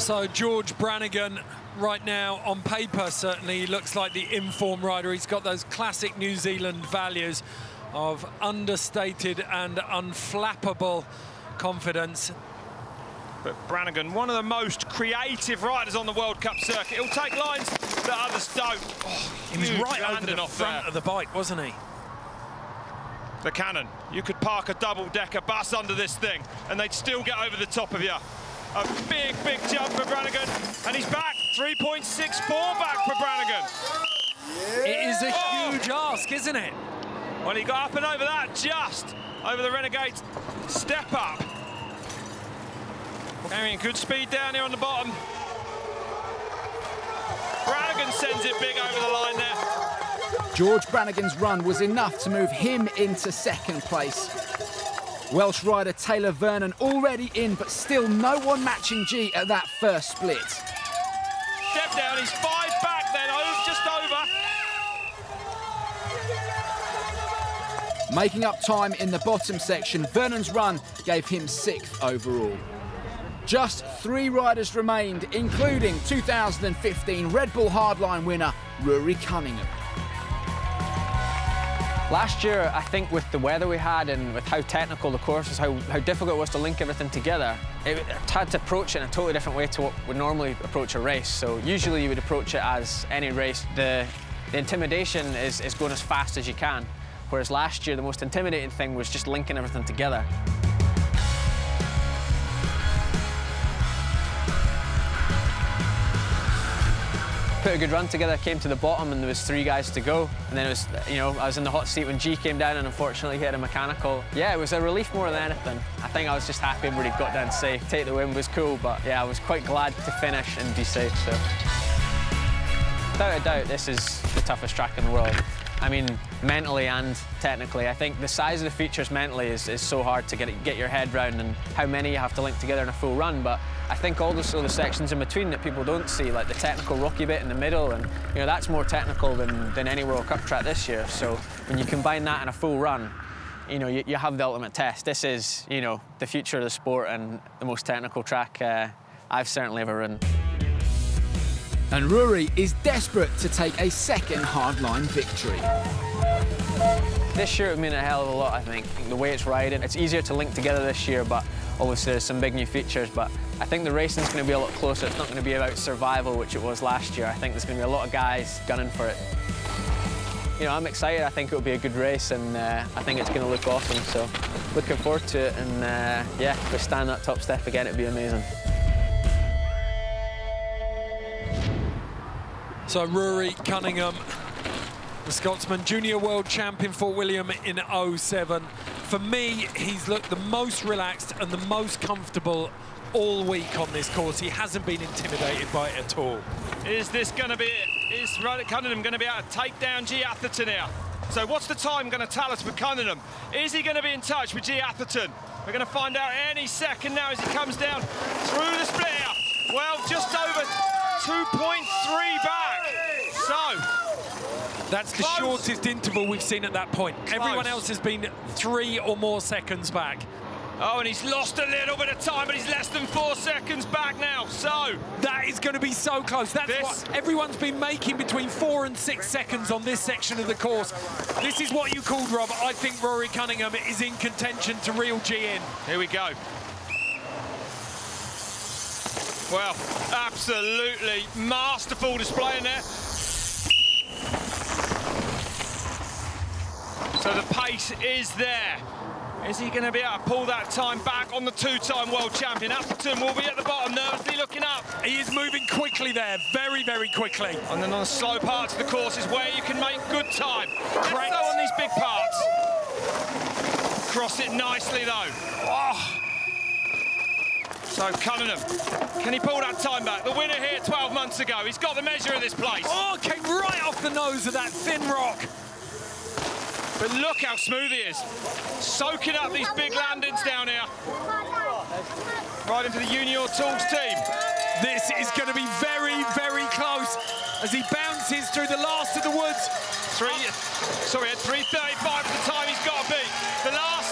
So George Brannigan, right now, on paper, certainly looks like the in-form rider. He's got those classic New Zealand values of understated and unflappable confidence. But Brannigan, one of the most creative riders on the World Cup circuit. He'll take lines that others don't. Oh, he was right over the front of the bike, wasn't he? The Cannon. You could park a double-decker bus under this thing and they'd still get over the top of you. A big, big jump for Brannigan. And he's back. 3.64 back for Brannigan. It is a huge ask, isn't it? Well, he got up and over that, just over the Renegade step up. Carrying good speed down here on the bottom. Brannigan sends it big over the line there. George Brannigan's run was enough to move him into second place. Welsh rider Taylor Vernon already in, but still no one matching G at that first split. Step down, he's 5 back then, just over. Making up time in the bottom section, Vernon's run gave him 6th overall. Just 3 riders remained, including 2015 Red Bull Hardline winner Rory Cunningham. Last year, I think with the weather we had and with how technical the course was, how difficult it was to link everything together, it had to approach it in a totally different way to what we normally approach a race. So usually you would approach it as any race. The intimidation is going as fast as you can, whereas last year the most intimidating thing was just linking everything together. Put a good run together, came to the bottom and there was 3 guys to go. And then it was, you know, I was in the hot seat when G came down and unfortunately hit a mechanical. Yeah, it was a relief more than anything. I think I was just happy everybody got down safe. Take the win was cool, but yeah, I was quite glad to finish and be safe, so. Without a doubt, this is the toughest track in the world. I mean, mentally and technically. I think the size of the features mentally is so hard to get your head round and how many you have to link together in a full run. But I think also the sections in between that people don't see, like the technical rocky bit in the middle, and you know that's more technical than any World Cup track this year. So when you combine that in a full run, you know you have the ultimate test. This is, you know, the future of the sport and the most technical track I've certainly ever ridden. And Rory is desperate to take a second hardline victory. This year it would mean a hell of a lot, I think. The way it's riding, it's easier to link together this year, but obviously there's some big new features. But I think the racing's going to be a lot closer. It's not going to be about survival, which it was last year. I think there's going to be a lot of guys gunning for it. You know, I'm excited. I think it'll be a good race, and I think it's going to look awesome. So looking forward to it, and yeah, if we stand that top step again, it'd be amazing. So Rory Cunningham, the Scotsman, junior world champion Fort William in '07. For me, he's looked the most relaxed and the most comfortable all week on this course. He hasn't been intimidated by it at all. Is this going to be it? Is Rory Cunningham going to be able to take down G Atherton here? So what's the time going to tell us for Cunningham? Is he going to be in touch with G Atherton? We're going to find out any second now as he comes down through the split here. Well, just over 2.3 back. So that's the shortest interval we've seen at that point. Close. Everyone else has been 3 or more seconds back. Oh, and he's lost a little bit of time, but he's less than 4 seconds back now. So that is going to be so close. That's what everyone's been making, between 4 and 6 seconds on this section of the course. This is what you called, Rob. I think Rory Cunningham is in contention to reel G in. Here we go. Well, absolutely masterful display in there. So the pace is there. Is he going to be able to pull that time back on the 2-time world champion? Atherton will be at the bottom, nervously looking up. He is moving quickly there, very, very quickly. And then on the slow parts of the course is where you can make good time. Correct. So on these big parts. Cross it nicely though. Oh. So Cunningham, can he pull that time back? The winner here 12 months ago. He's got the measure of this place. Oh, came right off the nose of that thin rock. But look how smooth he is. Soaking up these big landings down here. Right into the Junior Tools team. This is going to be very, very close as he bounces through the last of the woods. At 3:35 is the time he's got to be. The last